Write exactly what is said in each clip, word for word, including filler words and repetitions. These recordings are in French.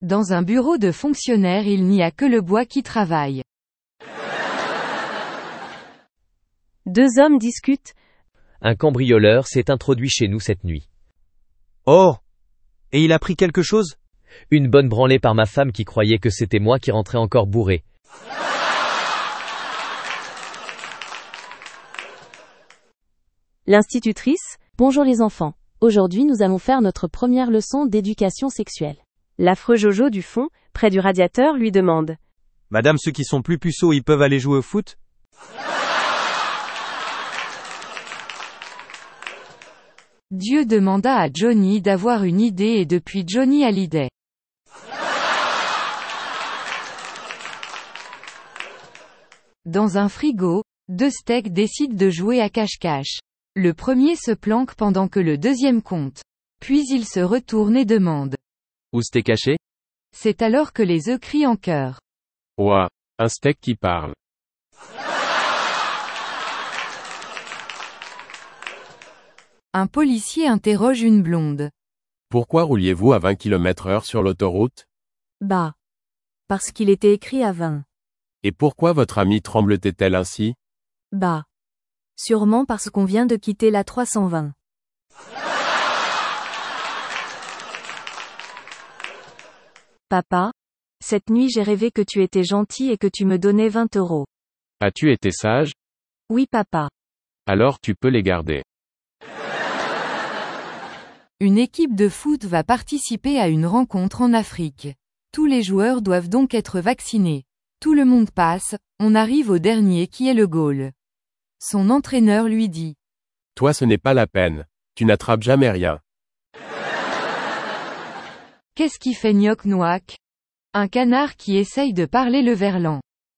Dans un bureau de fonctionnaire il n'y a que le bois qui travaille. Deux hommes discutent. Un cambrioleur s'est introduit chez nous cette nuit. Oh! Et il a pris quelque chose? Une bonne branlée par ma femme qui croyait que c'était moi qui rentrais encore bourré. L'institutrice. Bonjour les enfants. Aujourd'hui nous allons faire notre première leçon d'éducation sexuelle. L'affreux Jojo du fond, près du radiateur, lui demande. Madame, ceux qui sont plus puceaux, ils peuvent aller jouer au foot? Dieu demanda à Johnny d'avoir une idée et depuis Johnny a l'idée. Dans un frigo, deux steaks décident de jouer à cache-cache. Le premier se planque pendant que le deuxième compte. Puis il se retourne et demande. Où c'était caché? C'est alors que les œufs crient en chœur. Ouah, un steak qui parle. Un policier interroge une blonde. Pourquoi rouliez-vous à vingt kilomètres heure sur l'autoroute? Bah. Parce qu'il était écrit à vingt. Et pourquoi votre amie tremble-t-elle ainsi? Bah. Sûrement parce qu'on vient de quitter la trois cent vingt. Papa, cette nuit j'ai rêvé que tu étais gentil et que tu me donnais vingt euros. As-tu été sage? Oui papa. Alors tu peux les garder. Une équipe de foot va participer à une rencontre en Afrique. Tous les joueurs doivent donc être vaccinés. Tout le monde passe, on arrive au dernier qui est le goal. Son entraîneur lui dit. Toi ce n'est pas la peine. Tu n'attrapes jamais rien. Qu'est-ce qui fait gnoc-noac? Un canard qui essaye de parler le verlan.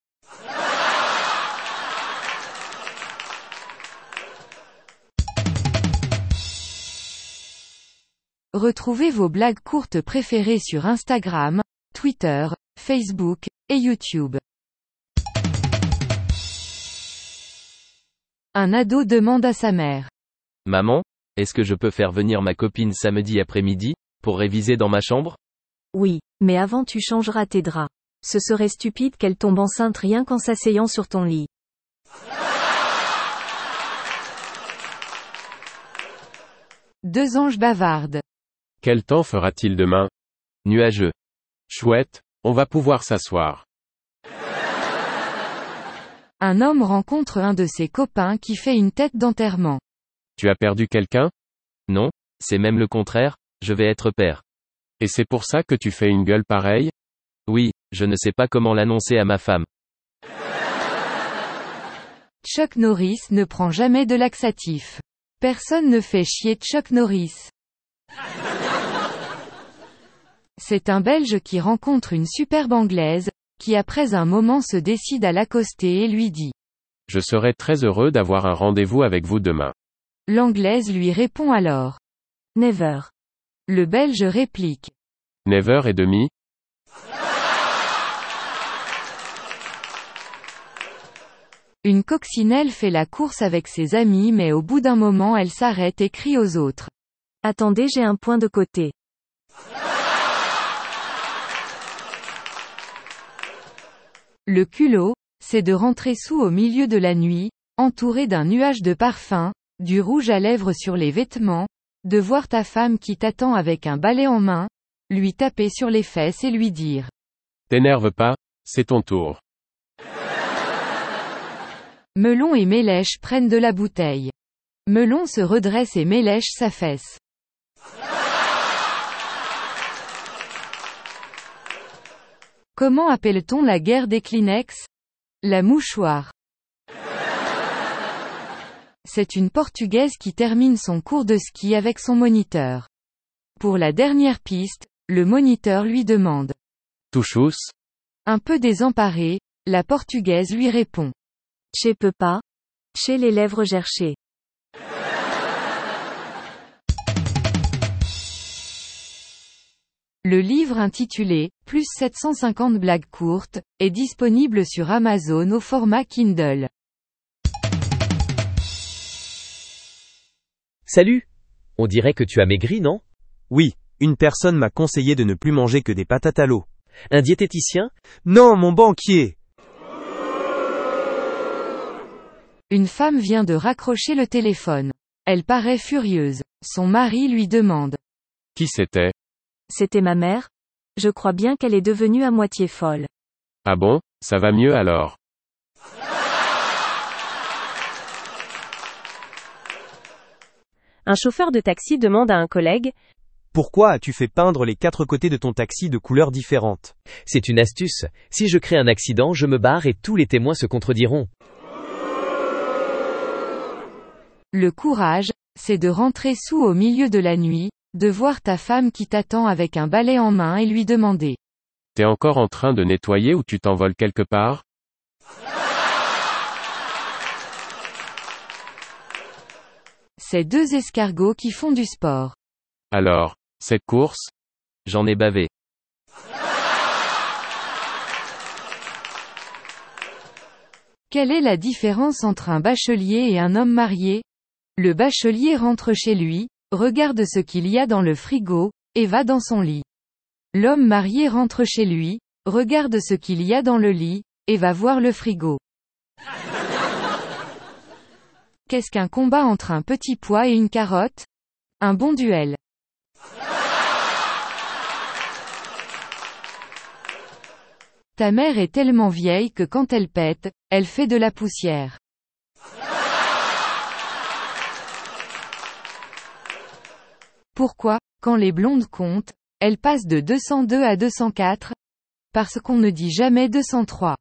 Retrouvez vos blagues courtes préférées sur Instagram, Twitter, Facebook, et YouTube. Un ado demande à sa mère. Maman, est-ce que je peux faire venir ma copine samedi après-midi, pour réviser dans ma chambre? Oui, mais avant tu changeras tes draps. Ce serait stupide qu'elle tombe enceinte rien qu'en s'asseyant sur ton lit. Deux anges bavardent. Quel temps fera-t-il demain? Nuageux. Chouette, on va pouvoir s'asseoir. Un homme rencontre un de ses copains qui fait une tête d'enterrement. Tu as perdu quelqu'un? Non, c'est même le contraire, je vais être père. Et c'est pour ça que tu fais une gueule pareille? Oui, je ne sais pas comment l'annoncer à ma femme. Chuck Norris ne prend jamais de laxatif. Personne ne fait chier Chuck Norris. C'est un Belge qui rencontre une superbe Anglaise, qui après un moment se décide à l'accoster et lui dit. Je serai très heureux d'avoir un rendez-vous avec vous demain. L'Anglaise lui répond alors. Never. Le Belge réplique. Never et demi? Une coccinelle fait la course avec ses amis mais au bout d'un moment elle s'arrête et crie aux autres. Attendez, j'ai un point de côté. Le culot, c'est de rentrer sous au milieu de la nuit, entouré d'un nuage de parfum, du rouge à lèvres sur les vêtements, de voir ta femme qui t'attend avec un balai en main, lui taper sur les fesses et lui dire. T'énerve pas, c'est ton tour. Melon et Mélèche prennent de la bouteille. Melon se redresse et Mélèche s'affaisse. Comment appelle-t-on la guerre des Kleenex? La mouchoir. C'est une Portugaise qui termine son cours de ski avec son moniteur. Pour la dernière piste, le moniteur lui demande. Touchous? Un peu désemparée, la Portugaise lui répond. Che peux pas. Che les lèvres gerchées. Le livre intitulé « Plus sept cent cinquante blagues courtes » est disponible sur Amazon au format Kindle. Salut! On dirait que tu as maigri, non? Oui, Une personne m'a conseillé de ne plus manger que des patates à l'eau. Un diététicien? Non, mon banquier! Une femme vient de raccrocher le téléphone. Elle paraît furieuse. Son mari lui demande. Qui c'était? C'était ma mère. Je crois bien qu'elle est devenue à moitié folle. Ah bon, ça va mieux alors. Un chauffeur de taxi demande à un collègue. Pourquoi as-tu fait peindre les quatre côtés de ton taxi de couleurs différentes? C'est une astuce. Si je crée un accident, je me barre et tous les témoins se contrediront. Le courage, c'est de rentrer sous au milieu de la nuit, de voir ta femme qui t'attend avec un balai en main et lui demander. T'es encore en train de nettoyer ou tu t'envoles quelque part? C'est deux escargots qui font du sport. Alors, cette course? J'en ai bavé. Quelle est la différence entre un bachelier et un homme marié? Le bachelier rentre chez lui, regarde ce qu'il y a dans le frigo, et va dans son lit. L'homme marié rentre chez lui, regarde ce qu'il y a dans le lit, et va voir le frigo. Qu'est-ce qu'un combat entre un petit pois et une carotte? Un bon duel. Ta mère est tellement vieille que quand elle pète, elle fait de la poussière. Pourquoi, quand les blondes comptent, elles passent de deux cent deux à deux cent quatre? Parce qu'on ne dit jamais deux cent trois.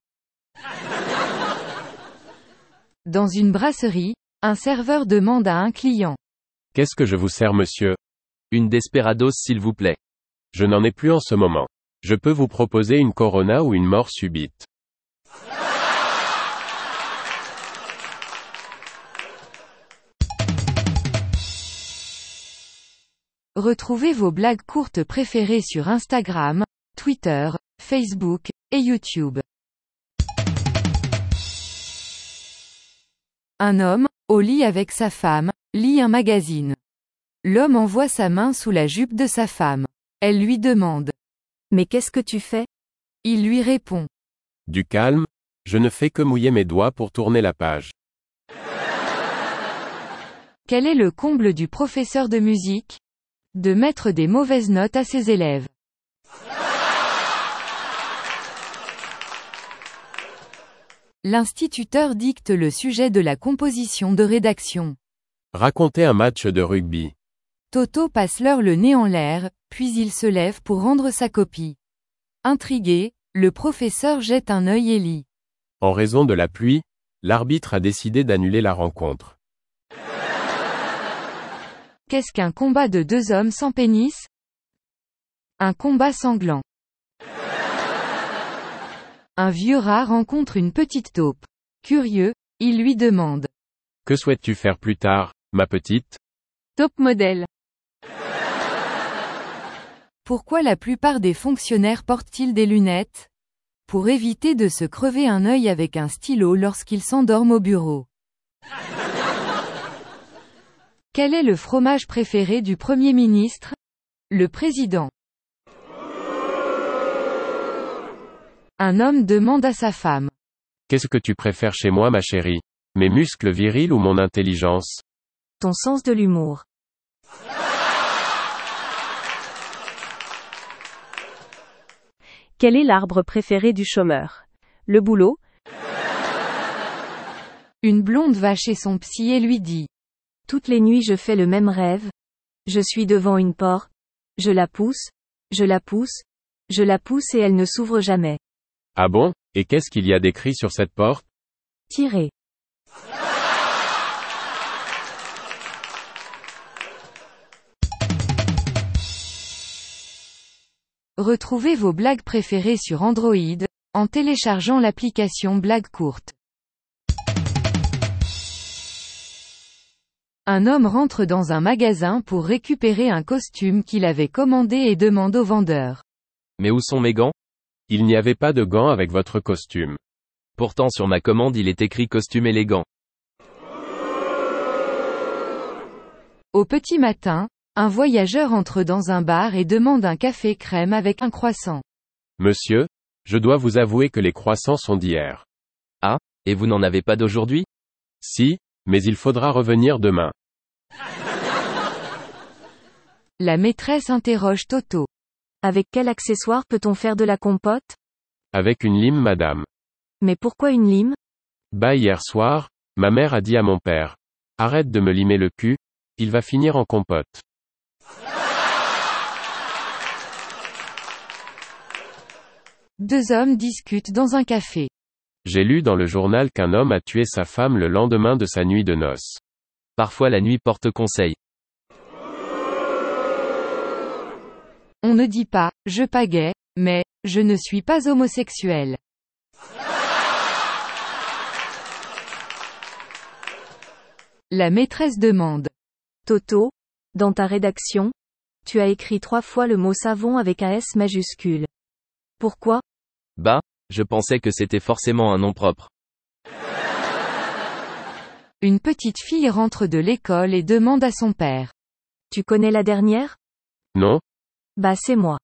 Dans une brasserie, un serveur demande à un client. Qu'est-ce que je vous sers, monsieur? Une Desperados s'il vous plaît. Je n'en ai plus en ce moment. Je peux vous proposer une Corona ou une mort subite. Retrouvez vos blagues courtes préférées sur Instagram, Twitter, Facebook, et YouTube. Un homme, au lit avec sa femme, lit un magazine. L'homme envoie sa main sous la jupe de sa femme. Elle lui demande. Mais qu'est-ce que tu fais? Il lui répond. Du calme, je ne fais que mouiller mes doigts pour tourner la page. Quel est le comble du professeur de musique? De mettre des mauvaises notes à ses élèves. L'instituteur dicte le sujet de la composition de rédaction. Racontez un match de rugby. Toto passe l'heure le nez en l'air, puis il se lève pour rendre sa copie. Intrigué, le professeur jette un œil et lit. En raison de la pluie, l'arbitre a décidé d'annuler la rencontre. Qu'est-ce qu'un combat de deux hommes sans pénis? Un combat sanglant. Un vieux rat rencontre une petite taupe. Curieux, il lui demande. Que souhaites-tu faire plus tard, ma petite? Top modèle. Pourquoi la plupart des fonctionnaires portent-ils des lunettes? Pour éviter de se crever un œil avec un stylo lorsqu'ils s'endorment au bureau. Quel est le fromage préféré du Premier ministre? Le président. Un homme demande à sa femme. Qu'est-ce que tu préfères chez moi, ma chérie? Mes muscles virils ou mon intelligence? Ton sens de l'humour. Quel est l'arbre préféré du chômeur? Le boulot? Une blonde va chez son psy et lui dit. Toutes les nuits je fais le même rêve. Je suis devant une porte. Je la pousse. Je la pousse. Je la pousse et elle ne s'ouvre jamais. Ah bon? Et qu'est-ce qu'il y a d'écrit sur cette porte? Tirez. Retrouvez vos blagues préférées sur Android, en téléchargeant l'application Blagues courtes. Un homme rentre dans un magasin pour récupérer un costume qu'il avait commandé et demande au vendeur. Mais où sont mes gants? Il n'y avait pas de gants avec votre costume. Pourtant sur ma commande il est écrit costume élégant. Au petit matin, Un voyageur entre dans un bar et demande un café crème avec un croissant. Monsieur, je dois vous avouer que les croissants sont d'hier. Ah, et vous n'en avez pas d'aujourd'hui? Si, mais il faudra revenir demain. La maîtresse interroge Toto. Avec quel accessoire peut-on faire de la compote? Avec une lime madame. Mais pourquoi une lime? Bah hier soir, ma mère a dit à mon père. Arrête de me limer le cul, il va finir en compote. Deux hommes discutent dans un café. J'ai lu dans le journal qu'un homme a tué sa femme le lendemain de sa nuit de noces. Parfois la nuit porte conseil. On ne dit pas « je pagaie », mais « je ne suis pas homosexuel ». La maîtresse demande. Toto, dans ta rédaction, tu as écrit trois fois le mot savon avec un S majuscule. Pourquoi? Bah, je pensais que c'était forcément un nom propre. Une petite fille rentre de l'école et demande à son père. Tu connais la dernière? Non? Bah c'est moi.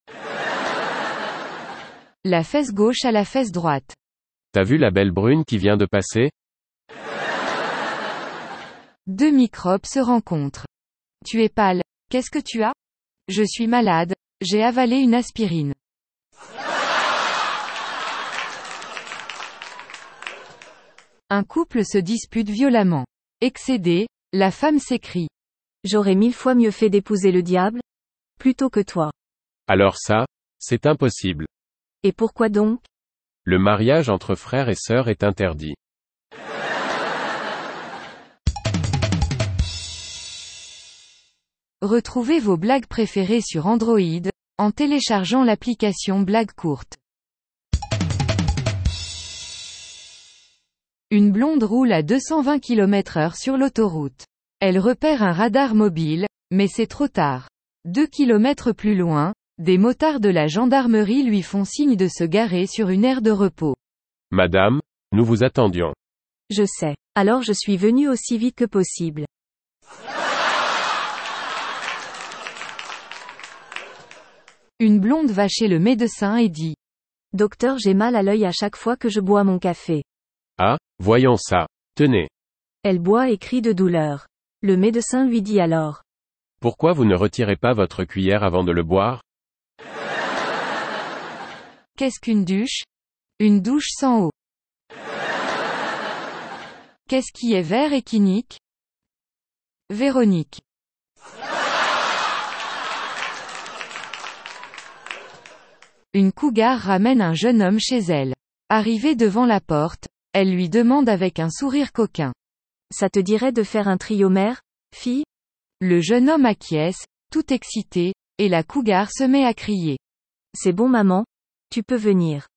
La fesse gauche à la fesse droite. T'as vu la belle brune qui vient de passer? Deux microbes se rencontrent. Tu es pâle. Qu'est-ce que tu as? Je suis malade. J'ai avalé une aspirine. Un couple se dispute violemment. Excédée, la femme s'écrie. J'aurais mille fois mieux fait d'épouser le diable, plutôt que toi. Alors ça, c'est impossible. Et pourquoi donc? Le mariage entre frères et sœurs est interdit. Retrouvez vos blagues préférées sur Android, en téléchargeant l'application Blagues courtes. Une blonde roule à deux cent vingt kilomètres heure sur l'autoroute. Elle repère un radar mobile, mais c'est trop tard. Deux kilomètres plus loin, des motards de la gendarmerie lui font signe de se garer sur une aire de repos. Madame, nous vous attendions. Je sais. Alors je suis venu aussi vite que possible. Une blonde va chez le médecin et dit. Docteur, j'ai mal à l'œil à chaque fois que je bois mon café. Ah, voyons ça. Tenez. Elle boit et crie de douleur. Le médecin lui dit alors. Pourquoi vous ne retirez pas votre cuillère avant de le boire? Qu'est-ce qu'une douche? Une douche sans eau. Qu'est-ce qui est vert et qui nique? Véronique. Une cougar ramène un jeune homme chez elle. Arrivée devant la porte, elle lui demande avec un sourire coquin. Ça te dirait de faire un trio mère, fille? Le jeune homme acquiesce, tout excité, et la cougar se met à crier. C'est bon maman, tu peux venir.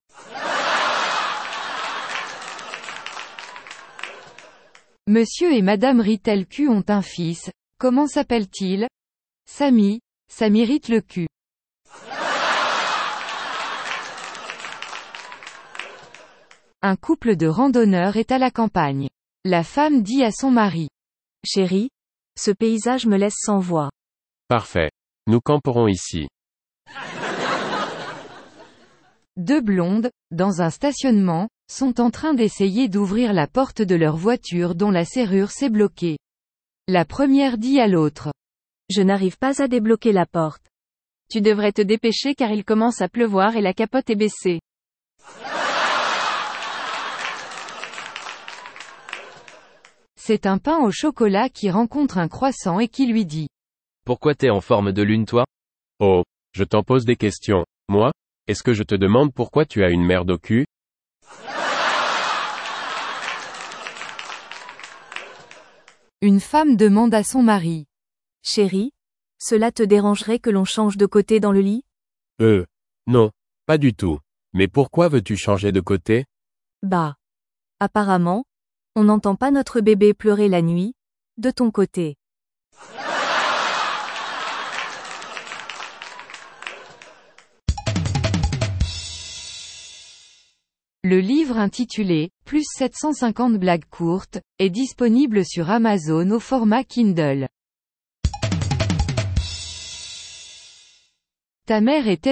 Monsieur et Madame Ritelcu ont un fils, comment s'appelle-t-il? Samy, ça m'irrite le cul. Un couple de randonneurs est à la campagne. La femme dit à son mari. Chérie, ce paysage me laisse sans voix. Parfait. Nous camperons ici. Deux blondes, dans un stationnement, sont en train d'essayer d'ouvrir la porte de leur voiture dont la serrure s'est bloquée. La première dit à l'autre. Je n'arrive pas à débloquer la porte. Tu devrais te dépêcher car il commence à pleuvoir et la capote est baissée. C'est un pain au chocolat qui rencontre un croissant et qui lui dit. Pourquoi t'es en forme de lune toi? Oh, je t'en pose des questions. Moi? Est-ce que je te demande pourquoi tu as une merde au cul? Une femme demande à son mari. Chérie, cela te dérangerait que l'on change de côté dans le lit? Euh, non, pas du tout. Mais pourquoi veux-tu changer de côté? Bah. Apparemment, on n'entend pas notre bébé pleurer la nuit, de ton côté. Le livre intitulé « Plus sept cent cinquante blagues courtes » est disponible sur Amazon au format Kindle. Ta mère est